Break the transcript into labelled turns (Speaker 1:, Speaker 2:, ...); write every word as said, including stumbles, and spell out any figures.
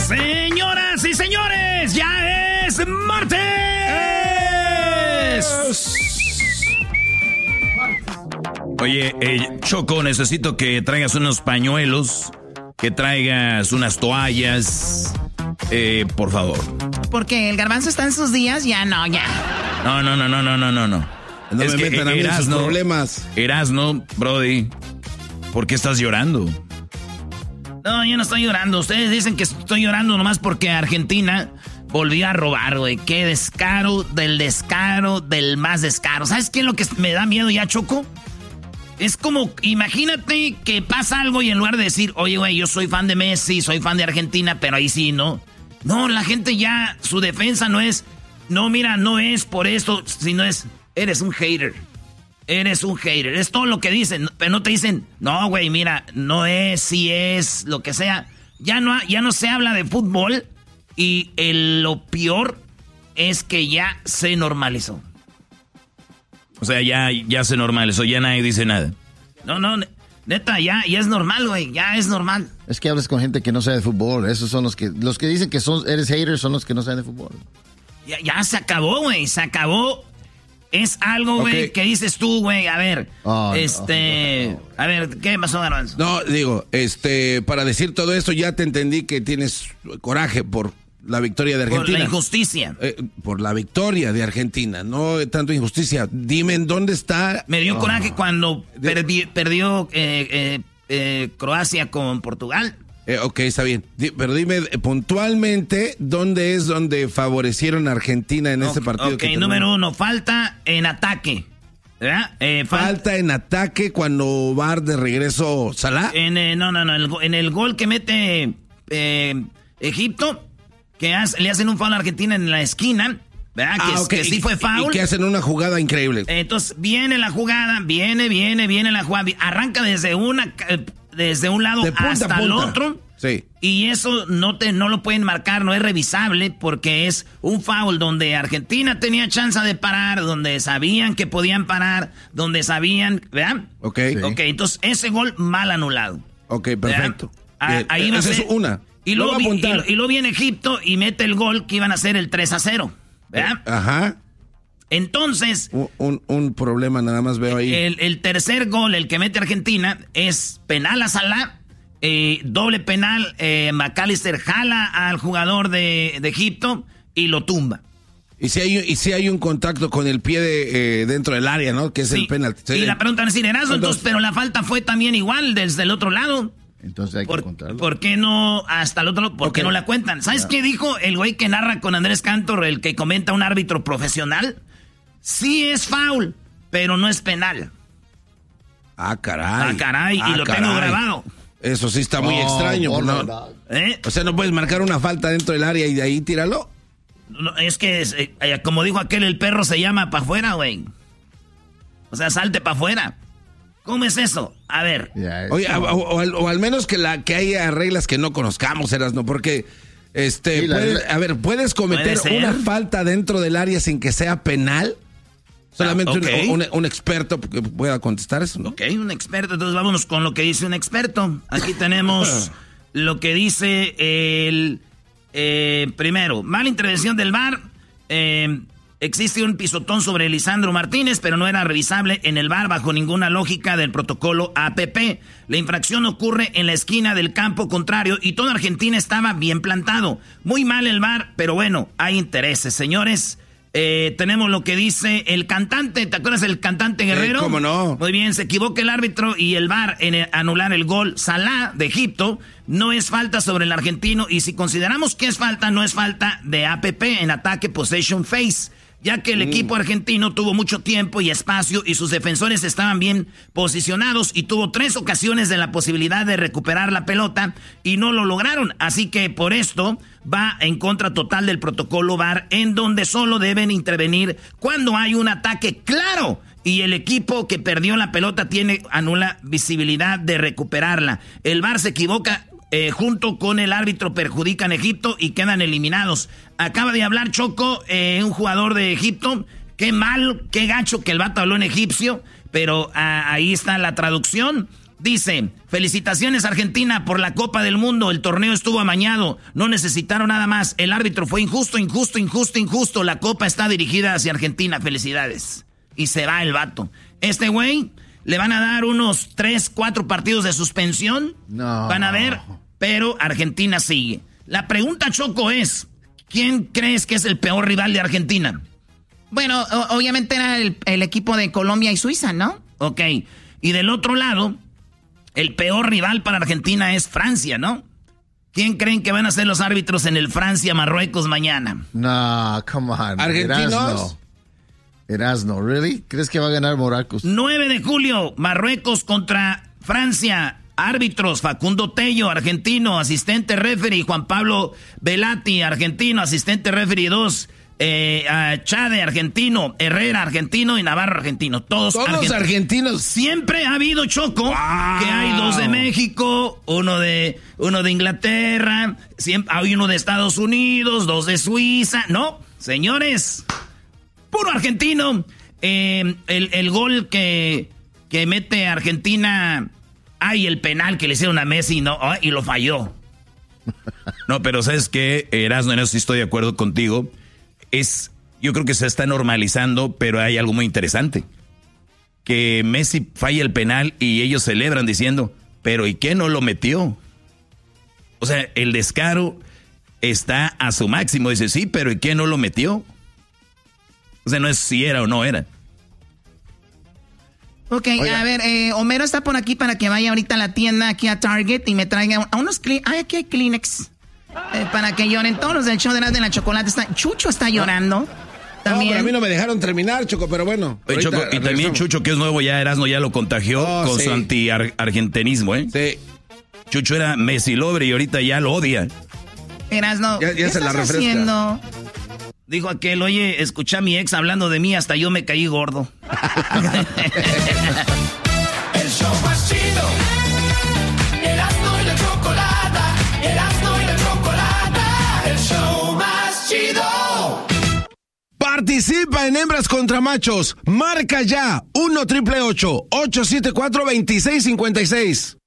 Speaker 1: Señoras y señores, ya es martes. Oye, eh, Choco, necesito que traigas unos pañuelos, que traigas unas toallas, eh, por favor.
Speaker 2: Porque el garbanzo está en sus días, ya no, ya.
Speaker 1: No, no, no, no, no, no, no, no.
Speaker 3: No es me que metan a mí en sus problemas.
Speaker 1: Erasno, Brody, ¿por qué estás llorando? No, yo no estoy llorando. Ustedes dicen que estoy llorando nomás porque Argentina volvió a robar, güey. Qué descaro del descaro del más descaro. ¿Sabes qué es lo que me da miedo ya, Choco? Es como, imagínate que pasa algo y en lugar de decir, oye, güey, yo soy fan de Messi, soy fan de Argentina, pero ahí sí, ¿no? No, la gente ya, su defensa no es, no, mira, no es por esto, sino es, eres un hater. Eres un hater, es todo lo que dicen, pero no te dicen, no, güey, mira, no es, sí es, lo que sea. Ya no, ya no se habla de fútbol y el, lo peor es que ya se normalizó. O sea, ya, ya se normalizó, ya nadie dice nada. No, no, neta, ya, ya es normal, güey, ya es normal.
Speaker 4: Es que hablas con gente que no sabe de fútbol, esos son los que, los que dicen que son, eres hater son los que no saben de fútbol.
Speaker 1: Ya, ya se acabó, güey, se acabó. Es algo, güey, okay, que dices tú, güey, a ver, oh, este, no, no, no. a ver, ¿qué pasó, Garbanzo?
Speaker 3: No, digo, este, para decir todo esto ya te entendí que tienes coraje por la victoria de Argentina.
Speaker 1: Por la injusticia.
Speaker 3: Eh, por la victoria de Argentina, no tanto injusticia. Dime en dónde está.
Speaker 1: Me dio oh. coraje cuando perdi, perdió eh, eh, eh, Croacia con Portugal.
Speaker 3: Eh, ok, está bien. Pero dime puntualmente dónde es donde favorecieron a Argentina en okay, ese partido.
Speaker 1: Ok, que número uno, falta en ataque. ¿Verdad? Eh, fal
Speaker 3: falta en ataque cuando va de regreso Salah.
Speaker 1: En, eh, no, no, no. El, en el gol que mete eh, Egipto, que hace, le hacen un foul a Argentina en la esquina. ¿Verdad?
Speaker 3: Ah,
Speaker 1: que,
Speaker 3: okay.
Speaker 1: que sí fue foul.
Speaker 3: Y que hacen una jugada increíble.
Speaker 1: Entonces viene la jugada, viene, viene, viene la jugada. Arranca desde una... desde un lado punta, hasta punta. el otro.
Speaker 3: Sí.
Speaker 1: Y eso no te no lo pueden marcar, no es revisable porque es un foul donde Argentina tenía chance de parar, donde sabían que podían parar, donde sabían, ¿verdad?
Speaker 3: Ok.
Speaker 1: Sí. Ok, entonces ese gol mal anulado.
Speaker 3: Ok, perfecto.
Speaker 1: A, ahí va a ser,
Speaker 3: es una.
Speaker 1: Y luego, vi, y, y luego viene Egipto y mete el gol que iban a ser el tres a cero, ¿verdad?
Speaker 3: Eh, ajá.
Speaker 1: Entonces...
Speaker 3: Un, un, un problema nada más veo ahí.
Speaker 1: El, el tercer gol, el que mete Argentina, es penal a Salah, eh, doble penal, eh, McAllister jala al jugador de, de Egipto y lo tumba.
Speaker 3: Y si hay, y si hay un contacto con el pie de, eh, dentro del área, ¿no? Que es sí. el penalti. Sí.
Speaker 1: Y la pregunta es, entonces, entonces, pero la falta fue también igual desde el otro lado.
Speaker 4: Entonces hay que
Speaker 1: ¿Por,
Speaker 4: contarlo.
Speaker 1: ¿Por qué no hasta el otro? ¿Por okay. qué no la cuentan? ¿Sabes yeah. qué dijo el güey que narra con Andrés Cantor, el que comenta un árbitro profesional? Sí es foul, pero no es penal.
Speaker 3: Ah, caray.
Speaker 1: Ah, caray,
Speaker 3: ah,
Speaker 1: y lo
Speaker 3: caray.
Speaker 1: tengo grabado.
Speaker 3: Eso sí está muy oh, extraño.
Speaker 4: Oh,
Speaker 3: ¿no?
Speaker 4: no.
Speaker 1: ¿Eh?
Speaker 3: O sea, ¿no puedes marcar una falta dentro del área y de ahí tíralo?
Speaker 1: No, es que, eh, como dijo aquel, el perro se llama para afuera, güey. O sea, salte para afuera. ¿Cómo es eso? A ver.
Speaker 3: Yeah, Oye, o, o, o, o al menos que, la, que haya reglas que no conozcamos, Erasno, porque... Este, sí, puedes, la... a ver, ¿puedes cometer ¿Puede una falta dentro del área sin que sea penal? Solamente ah, okay. un, un, un experto que pueda contestar eso, ¿no?
Speaker 1: Ok, un experto. Entonces vámonos con lo que dice un experto. Aquí tenemos lo que dice el... Eh, primero, mala intervención del V A R. Eh, existe un pisotón sobre Lisandro Martínez, pero no era revisable en el V A R bajo ninguna lógica del protocolo A P P. La infracción ocurre en la esquina del campo contrario y toda Argentina estaba bien plantado. Muy mal el V A R, pero bueno, hay intereses, señores. Eh, tenemos lo que dice el cantante. ¿Te acuerdas del cantante Guerrero?
Speaker 3: Eh, ¿Cómo no?
Speaker 1: Muy bien, se equivoca el árbitro y el V A R en el, anular el gol. Salah de Egipto no es falta sobre el argentino y si consideramos que es falta, no es falta de A P P en ataque possession phase, ya que el mm. equipo argentino tuvo mucho tiempo y espacio y sus defensores estaban bien posicionados y tuvo tres ocasiones de la posibilidad de recuperar la pelota y no lo lograron. Así que por esto va en contra total del protocolo V A R, en donde solo deben intervenir cuando hay un ataque claro y el equipo que perdió la pelota tiene anula visibilidad de recuperarla. El V A R se equivoca eh, junto con el árbitro, perjudican a Egipto y quedan eliminados. Acaba de hablar Choco, eh, un jugador de Egipto. Qué mal, qué gacho que el vato habló en egipcio, pero ah, ahí está la traducción. Dice, felicitaciones Argentina por la Copa del Mundo, el torneo estuvo amañado, no necesitaron nada más, el árbitro fue injusto, injusto, injusto, injusto, la Copa está dirigida hacia Argentina, felicidades. Y se va el vato. Este güey le van a dar unos tres, cuatro partidos de suspensión, no. Van a ver, pero Argentina sigue. La pregunta, Choco, es, ¿quién crees que es el peor rival de Argentina?
Speaker 2: Bueno, o- obviamente era el, el equipo de Colombia y Suiza, ¿no?
Speaker 1: Ok, y del otro lado... El peor rival para Argentina es Francia, ¿no? ¿Quién creen que van a ser los árbitros en el Francia-Marruecos mañana?
Speaker 4: No, come on.
Speaker 3: ¿Argentinos?
Speaker 4: Erasno. Erasno, ¿really? ¿Crees que va a ganar Marruecos?
Speaker 1: nueve de julio, Marruecos contra Francia. Árbitros, Facundo Tello, argentino, asistente referee, Juan Pablo Velati, argentino, asistente referee dos. Eh, uh, Chade, argentino, Herrera, argentino y Navarro, argentino. Todos,
Speaker 3: Todos
Speaker 1: argentinos.
Speaker 3: argentinos.
Speaker 1: Siempre ha habido, Choco, wow. Que hay dos de México, uno de uno de Inglaterra, siempre, hay uno de Estados Unidos, dos de Suiza. No, señores, puro argentino. Eh, el, el gol que, que mete Argentina, ay, el penal que le hicieron a Messi, no, oh, y lo falló. No, pero ¿sabes qué? Erasmo, en eso sí estoy de acuerdo contigo. Es, yo creo que se está normalizando, pero hay algo muy interesante. Que Messi falla el penal y ellos celebran diciendo, pero ¿y qué no lo metió? O sea, el descaro está a su máximo. Dice, sí, pero ¿y qué no lo metió? O sea, no es si era o no era.
Speaker 2: Ok, Oiga. a ver, eh, Homero está por aquí para que vaya ahorita a la tienda, aquí a Target, y me traiga a unos... Cli- Ay, aquí hay Kleenex. Eh, para que lloren todos los del show de la, de la chocolate. Está, Chucho está llorando. También.
Speaker 3: No, pero a mí no me dejaron terminar, Choco, pero bueno.
Speaker 1: Oye, Choco, y regresamos. También Chucho, que es nuevo ya, Erasmo ya lo contagió oh, con sí. su anti-argentinismo, ¿eh?
Speaker 3: Sí.
Speaker 1: Chucho era Messi lover y ahorita ya lo odia.
Speaker 2: Erasmo,
Speaker 3: ya, ya
Speaker 2: ¿qué
Speaker 3: se
Speaker 2: estás
Speaker 3: la refresca.
Speaker 2: haciendo?
Speaker 1: Dijo aquel, oye, escuché a mi ex hablando de mí, hasta yo me caí gordo.
Speaker 5: El show más chido. Erasmo y la chocolata. Erasmo y la chocolata. El show más chido.
Speaker 3: Participa en Hembras contra Machos. Marca ya uno triple ocho, ocho siete cuatro, dos seis cinco seis.